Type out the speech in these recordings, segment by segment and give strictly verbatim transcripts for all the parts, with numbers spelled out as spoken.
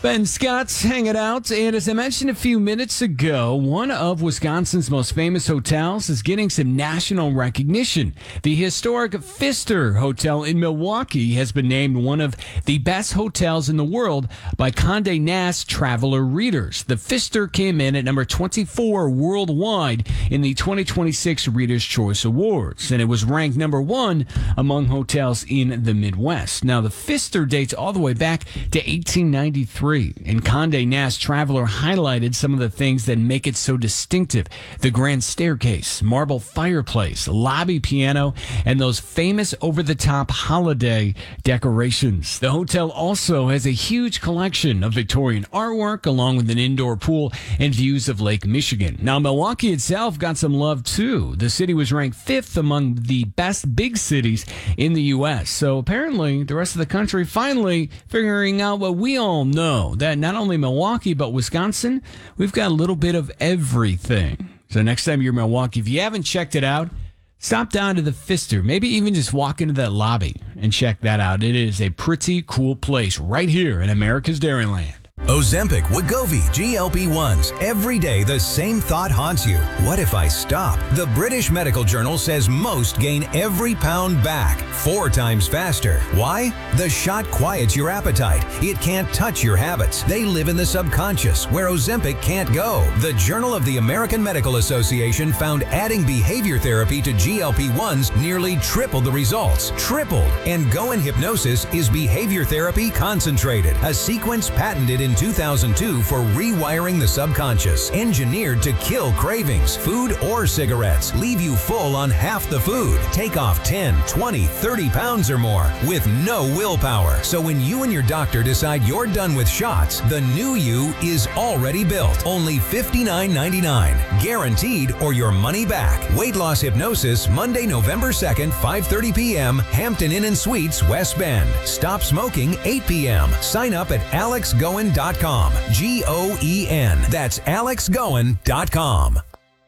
Ben Scott's hanging out, and as I mentioned a few minutes ago, one of Wisconsin's most famous hotels is getting some national recognition. The historic Pfister Hotel in Milwaukee has been named one of the best hotels in the world by Condé Nast Traveler readers. The Pfister came in at number twenty-four worldwide in the twenty twenty-six Reader's Choice Awards, and it was ranked number one among hotels in the Midwest. Now, the Pfister dates all the way back to eighteen ninety-three. And Condé Nast Traveler highlighted some of the things that make it so distinctive. The grand staircase, marble fireplace, lobby piano, and those famous over-the-top holiday decorations. The hotel also has a huge collection of Victorian artwork, along with an indoor pool and views of Lake Michigan. Now, Milwaukee itself got some love, too. The city was ranked fifth among the best big cities in the U S. So apparently, the rest of the country finally figuring out what we all know, that not only Milwaukee, but Wisconsin, we've got a little bit of everything. So next time you're in Milwaukee, if you haven't checked it out, stop down to the Pfister. Maybe even just walk into that lobby and check that out. It is a pretty cool place right here in America's Dairyland. Ozempic, Wegovy, G L P ones. Every day the same thought haunts you. What if I stop? The British Medical Journal says most gain every pound back four times faster. Why? The shot quiets your appetite. It can't touch your habits. They live in the subconscious, where Ozempic can't go. The Journal of the American Medical Association found adding behavior therapy to G L P ones nearly tripled the results. Tripled. And Go in Hypnosis is behavior therapy concentrated, a sequence patented in two thousand two for rewiring the subconscious, engineered to kill cravings, food or cigarettes, leave you full on half the food, take off ten, twenty, thirty pounds or more with no willpower. So when you and your doctor decide you're done with shots, the new you is already built. Only fifty-nine ninety-nine, guaranteed or your money back. Weight Loss Hypnosis, Monday, November second, five thirty p.m., Hampton Inn and Suites, West Bend. Stop smoking, eight p.m. Sign up at alex goen dot com. G O E N. That's alex goen dot com.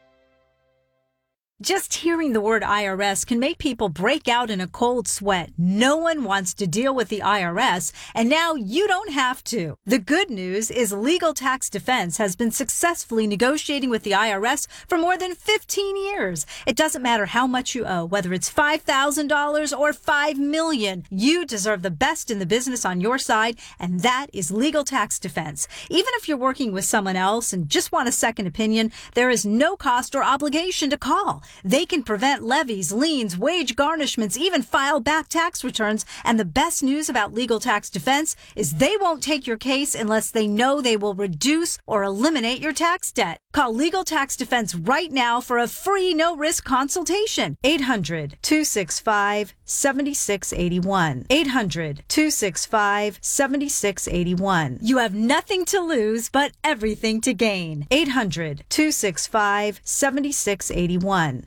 Just hearing the word I R S can make people break out in a cold sweat. No one wants to deal with the I R S, and now you don't have to. The good news is Legal Tax Defense has been successfully negotiating with the I R S for more than fifteen years. It doesn't matter how much you owe, whether it's five thousand dollars or five million dollars. You deserve the best in the business on your side, and that is Legal Tax Defense. Even if you're working with someone else and just want a second opinion, there is no cost or obligation to call. They can prevent levies, liens, wage garnishments, even file back tax returns. And the best news about Legal Tax Defense is they won't take your case unless they know they will reduce or eliminate your tax debt. Call Legal Tax Defense right now for a free no-risk consultation. eight hundred, two six five, seven six eight one. eight hundred, two six five, seven six eight one. You have nothing to lose but everything to gain. eight hundred, two six five, seven six eight one.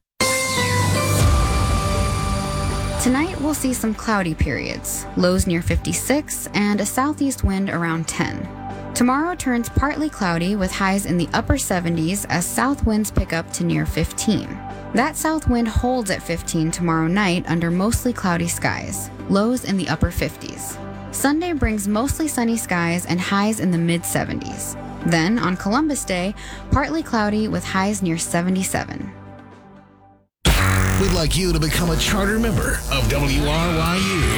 Tonight, we'll see some cloudy periods, lows near fifty-six, and a southeast wind around ten. Tomorrow turns partly cloudy with highs in the upper seventies as south winds pick up to near fifteen. That south wind holds at fifteen tomorrow night under mostly cloudy skies, lows in the upper fifties. Sunday brings mostly sunny skies and highs in the mid-seventies. Then, on Columbus Day, partly cloudy with highs near seventy-seven. We'd like you to become a charter member of W R Y U.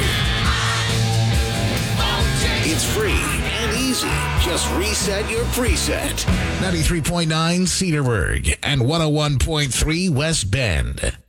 It's free and easy. Just reset your preset. ninety-three point nine Cedarburg and one oh one point three West Bend.